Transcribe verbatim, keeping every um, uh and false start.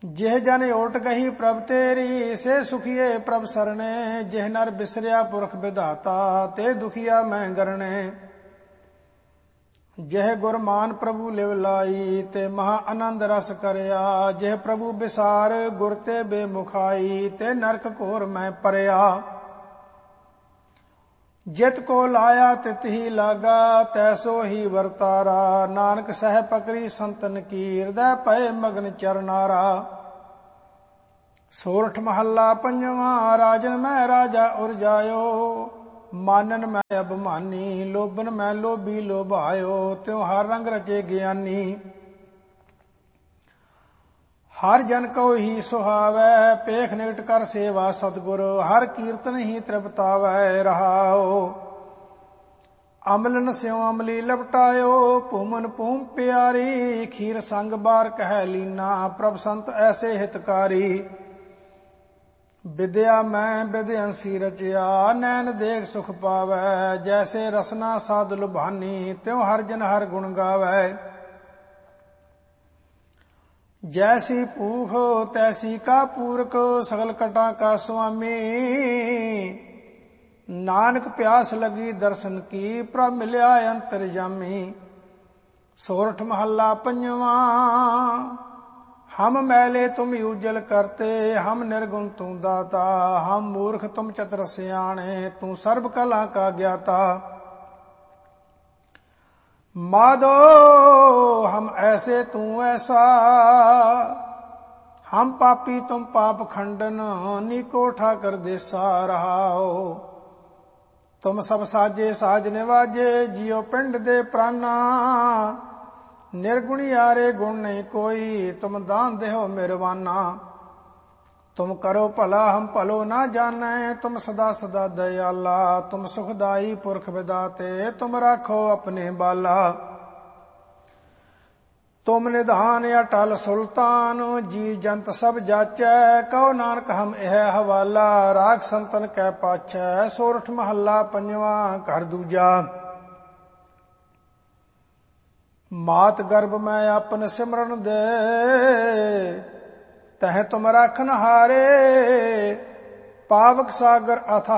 ਜਿਹ ਜਨ ਓਟ ਗਹੀ ਪ੍ਰਭ ਤੇਰੀ, ਸੇ ਸੁਖੀਏ ਪ੍ਰਭ ਸਰਣੇ। ਜਿਹ ਨਰ ਬਿਸਰਿਆ ਪੁਰਖ ਵਿਧਾਤਾ, ਤੇ ਦੁਖੀਆ ਮੈਂ ਗਰਣੇ। ਜਿਹ ਗੁਰ ਮਾਨ ਪ੍ਰਭੂ ਲਿਵ ਲਾਈ, ਤੇ ਮਹਾ ਆਨੰਦ ਰਸ ਕਰਿਆ। ਜਿਹ ਪ੍ਰਭੂ ਬਿਸਾਰ ਗੁਰ ਤੇ ਬੇਮੁਖਾਈ, ਤੇ ਨਰਕ ਘੋਰ ਮੈਂ ਪਰਿਆ। ਜਿਤ ਕੋ ਲਾਇਆ ਤਿਤ ਹੀ ਲਾਗਾ, ਤੈਸੋ ਹੀ ਵਰਤਾਰਾ। ਨਾਨਕ ਸਹਿ ਪਕਰੀ ਸੰਤਨ ਕੀ, ਹਿਰਦੈ ਪਏ ਮਗਨ ਚਰਨਾਰਾ। ਸੋਰਠ ਮਹੱਲਾ ਪੰਜਵਾਂ। ਰਾਜਨ ਮੈਂ ਰਾਜਾ ਉਰਜਾਇਓ, ਮਾਨਨ ਮੈਂ ਅਭਿਮਾਨੀ। ਲੋਭਨ ਮੈਂ ਲੋਭੀ ਲੋਭਾਇਓ, ਤਿਉ ਹਰ ਰੰਗ ਰਚੇ ਗਿਆਨੀ। ਹਰ ਜਨ ਕੋ ਹੀ ਸੁਹਾਵੈ, ਪੇਖ ਨਿਕਟ ਕਰ ਸੇਵਾ ਸਤਿਗੁਰ। ਹਰ ਕੀਰਤਨ ਹੀ ਤ੍ਰਿਪਤਾਵੈ ਰਹਾਉ। ਅਮਲਨ ਸਿਉ ਅਮਲੀ ਲਪਟਾਇਓ, ਭੂਮਨ ਭੂਮ ਪਿਆਰੀ। ਖੀਰ ਸੰਗ ਬਾਰ ਕਹਿ ਲੀਨਾ, ਪ੍ਰਭ ਸੰਤ ਐਸੇ ਹਿਤਕਾਰੀ। ਵਿਦਿਆ ਮੈਂ ਵਿਦਿਅੰਸੀ ਰਚਿਆ, ਨੈਣ ਦੇਖ ਸੁਖ ਪਾਵੈ। ਜੈਸੇ ਰਸਨਾ ਸਾਧ ਲੁਭਾਨੀ, ਤਿਉ ਹਰ ਜਨ ਹਰ ਗੁਣ ਗਾਵੈ। ਜੈਸੀ ਭੂਖ ਤੈਸੀ ਕਾ ਪੂਰਕ, ਸਗਲ ਕਟਾ ਕਾ ਸੁਆਮੀ। ਨਾਨਕ ਪਿਆਸ ਲਗੀ ਦਰਸ਼ਨ ਕੀ, ਪ੍ਰਭ ਮਿਲਿਆ ਅੰਤਰਜਾਮੀ। ਸੋਰਠ ਮਹੱਲਾ ਪੰਜਵਾਂ। ਹਮ ਮੈਲੇ ਤੁਮ ਉਜਲ ਕਰਤੇ, ਹਮ ਨਿਰਗੁਣ ਤੂੰ ਦਾਤਾ। ਹਮ ਮੂਰਖ ਤੁਮ ਚਤੁਰ ਸਿਆਣੇ, ਤੂੰ ਸਰਬ ਕਲਾ ਕਾ ਗਿਆਤਾ। माधो हम ऐसे तू ऐसा, हम पापी तुम पाप खंडन। नीको ठाकर देसा रहाओ। तुम सब साजे साज निवाजे, जियो पिंड दे प्राणा। निर्गुणी यारे गुण नहीं कोई, तुम दान देहो मिरवाना। तुम करो भला हम भलो ना जाने, तुम सदा सदा दयाला। तुम सुखदाई पुरख विदाते, तुम राखो अपने बाला। तुम निधान अटल सुल्तान, जी जंत सब जाचै। कहो नानक हम यह हवाला, राख संतन कै पाछै। सोरठ महला पंजवा घर दूजा। मात गर्भ में अपन सिमरन दे, तह तुम राखन हारे। पावक सागर अथा